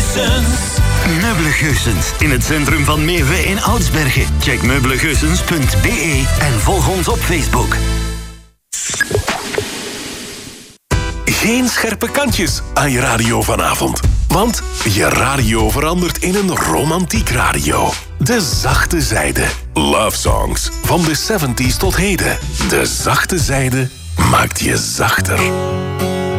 Meubele in het centrum van Meeuwen in Oudsbergen. Check meubelegeussens.be en volg ons op Facebook. Geen scherpe kantjes aan je radio vanavond. Want je radio verandert in een romantiek radio. De zachte zijde. Love songs van de 70s tot heden. De zachte zijde maakt je zachter.